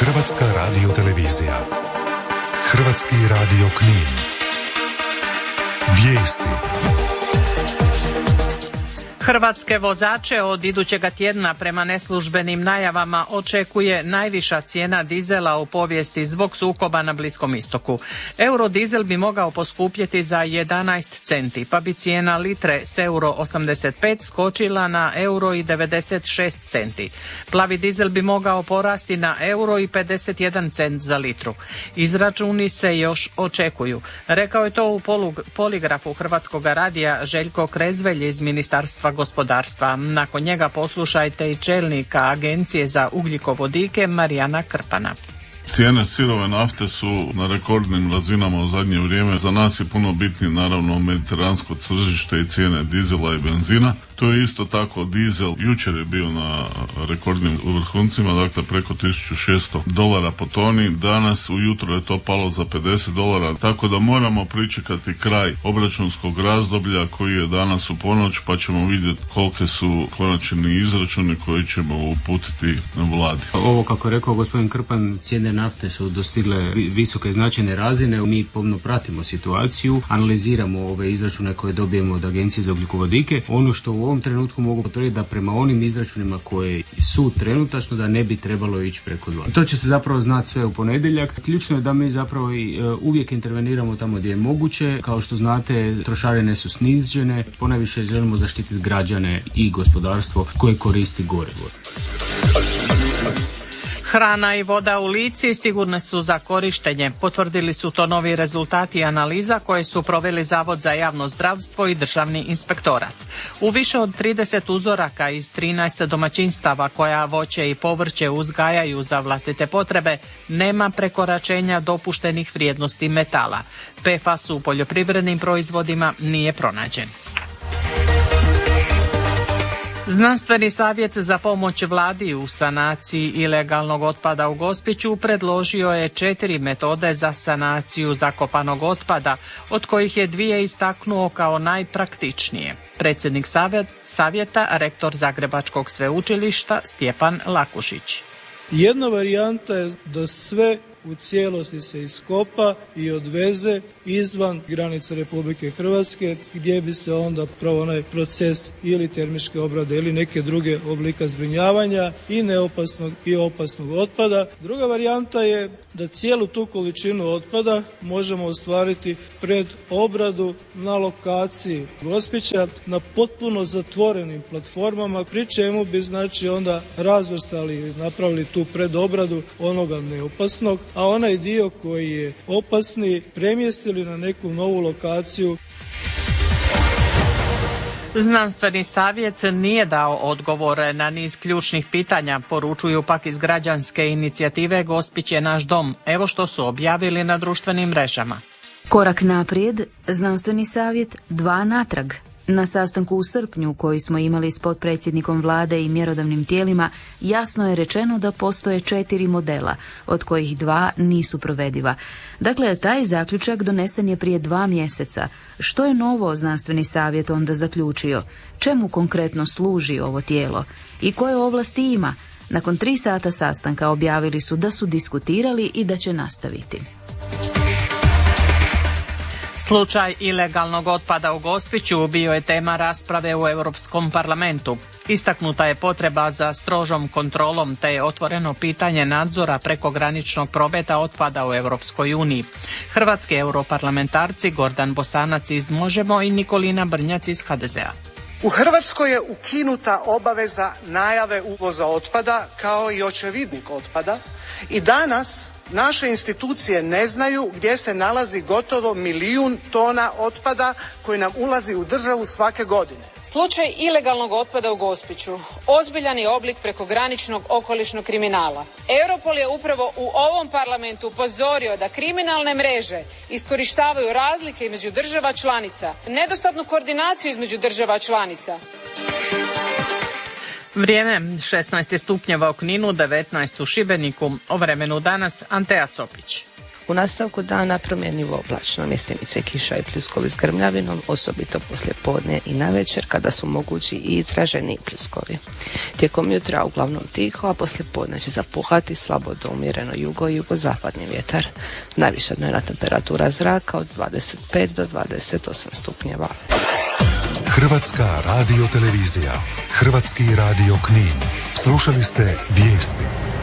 Hrvatska radiotelevizija. Hrvatski radio Knin. Vijesti. Hrvatske vozače od idućega tjedna prema neslužbenim najavama očekuje najviša cijena dizela u povijesti zbog sukoba na Bliskom istoku. Eurodizel bi mogao poskupjeti za 11 centi, pa bi cijena litre s euro 85 skočila na euro i 96 centi. Plavi dizel bi mogao porasti na euro i 51 cent za litru. Izračuni se još očekuju. Rekao je to u poligrafu Hrvatskog radija Željko Krezvelj iz Ministarstva gospodarstva. Nakon njega poslušajte i čelnika Agencije za ugljikovodike Marijana Krpana. Cijene sirove nafte su na rekordnim razinama u zadnje vrijeme. Za nas je puno bitnije naravno mediteransko tržište i cijene dizela i benzina. To je isto tako dizel. Jučer je bio na rekordnim vrhuncima, dakle preko $1.600 po toni. Danas ujutro je to palo za $50, tako da moramo pričekati kraj obračunskog razdoblja koji je danas u ponoć, pa ćemo vidjeti kolike su konačni izračuni koji ćemo uputiti vladi. Ovo, kako je rekao gospodin Krpan, cijene nafte su dostigle visoke značajne razine. Mi pomno pratimo situaciju, analiziramo ove izračune koje dobijemo od Agencije za ugljikovodike. Ono što u ovom trenutku mogu potvrditi da prema onim izračunima koji su trenutačno da ne bi trebalo ići preko 2. To će se zapravo znati sve u ponedjeljak. Ključno je da mi zapravo uvijek interveniramo tamo gdje je moguće. Kao što znate, trošarine su snižene. Ponajviše želimo zaštititi građane i gospodarstvo koje koristi gorivo. Hrana i voda u Lici sigurne su za korištenje. Potvrdili su to novi rezultati analiza koje su proveli Zavod za javno zdravstvo i Državni inspektorat. U više od 30 uzoraka iz 13 domaćinstava koja voće i povrće uzgajaju za vlastite potrebe nema prekoračenja dopuštenih vrijednosti metala. PFAS u poljoprivrednim proizvodima nije pronađen. Znanstveni savjet za pomoć vladi u sanaciji ilegalnog otpada u Gospiću predložio je 4 metode za sanaciju zakopanog otpada, od kojih je 2 istaknuo kao najpraktičnije. Predsjednik savjeta, rektor Zagrebačkog sveučilišta Stjepan Lakušić. Jedna varijanta je da sve u cijelosti se iskopa i odveze izvan granica Republike Hrvatske, gdje bi se onda pravo onaj proces ili termičke obrade ili neke druge oblika zbrinjavanja i neopasnog i opasnog otpada. Druga varijanta je da cijelu tu količinu otpada možemo ostvariti pred obradu na lokaciji Gospića na potpuno zatvorenim platformama, pri čemu bi znači onda razvrstali i napravili tu predobradu onoga neopasnog, a onaj dio koji je opasni premjestili na neku novu lokaciju. Znanstveni savjet nije dao odgovore na niz ključnih pitanja, poručuju pak iz građanske inicijative Gospić je naš dom. Evo što su objavili na društvenim mrežama. Korak naprijed, znanstveni savjet 2 natrag. Na sastanku u srpnju koji smo imali s potpredsjednikom vlade i mjerodavnim tijelima, jasno je rečeno da postoje 4 modela, od kojih 2 nisu provediva. Dakle, taj zaključak donesen je prije 2 mjeseca. Što je novo znanstveni savjet onda zaključio? Čemu konkretno služi ovo tijelo? I koje ovlasti ima? Nakon 3 sata sastanka objavili su da su diskutirali i da će nastaviti. Slučaj ilegalnog otpada u Gospiću bio je tema rasprave u Europskom parlamentu. Istaknuta je potreba za strožom kontrolom te je otvoreno pitanje nadzora prekograničnog prometa otpada u Europskoj uniji. Hrvatski europarlamentarci Gordan Bosanac iz Možemo i Nikolina Brnjac iz HDZ-a. U Hrvatskoj je ukinuta obaveza najave uvoza otpada kao i očevidnik otpada i danas naše institucije ne znaju gdje se nalazi gotovo 1 milijun tona otpada koji nam ulazi u državu svake godine. Slučaj ilegalnog otpada u Gospiću ozbiljan je oblik prekograničnog okolišnog kriminala. Europol je upravo u ovom parlamentu upozorio da kriminalne mreže iskorištavaju razlike između država članica, nedostatnu koordinaciju između država članica. Vrijeme 16 stupnjeva u Kninu, 19 u Šibeniku. O vremenu danas Antea Copić. U nastavku dana promjenjivo oblačno, mjestimice kiša i pljuskovi s grmljavinom, osobito poslije podne i navečer kada su mogući i izraženi pljuskovi. Tijekom jutra uglavnom tiho, a poslije podne će zapuhati slabo do umjereno jugo i jugozapadni vjetar. Najviša dnevna temperatura zraka od 25 do 28 stupnjeva. Hrvatska radiotelevizija, Hrvatski radio Knin. Slušali ste vijesti.